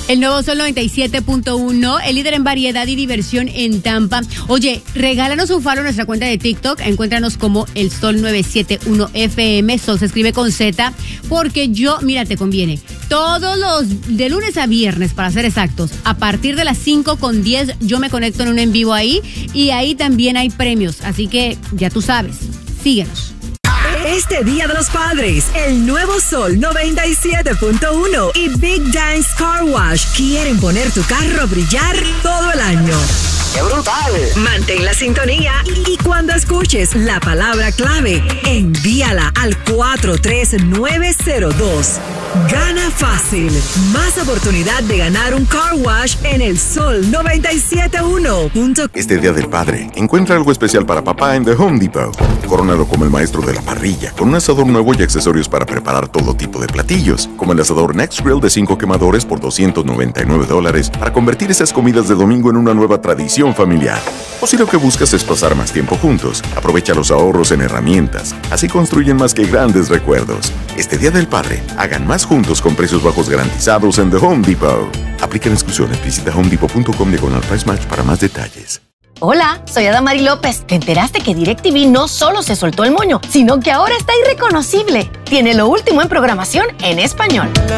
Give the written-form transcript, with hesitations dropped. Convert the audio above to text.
El nuevo Sol 97.1, el líder en variedad y diversión en Tampa. Oye, regálanos un follow en nuestra cuenta de TikTok. Encuéntranos como el Sol 971 FM. Sol se escribe con Z, porque mira, te conviene. Todos de lunes a viernes, para ser exactos, a partir de las 5:10, yo me conecto en un en vivo ahí. Y ahí también hay premios. Así que ya tú sabes, síguenos. Este Día de los Padres, el nuevo Sol 97.1 y Big Dance Car Wash quieren poner tu carro a brillar todo el año. ¡Qué brutal! Mantén la sintonía y cuando escuches la palabra clave, envíala al 43902. Gana fácil. Más oportunidad de ganar un car wash en el Sol 97.1. Este Día del Padre, encuentra algo especial para papá en The Home Depot. Corónalo como el maestro de la parrilla, con un asador nuevo y accesorios para preparar todo tipo de platillos, como el asador Next Grill de 5 quemadores por $299 para convertir esas comidas de domingo en una nueva tradición familiar. O si lo que buscas es pasar más tiempo juntos, aprovecha los ahorros en herramientas. Así construyen más que grandes recuerdos. Este Día del Padre, hagan más juntos con precios bajos garantizados en The Home Depot. Aplican exclusiones. Visita homedepot.com/price match para más detalles. Hola, soy Adamari López. ¿Te enteraste que DirecTV no solo se soltó el moño, sino que ahora está irreconocible? Tiene lo último en programación en español.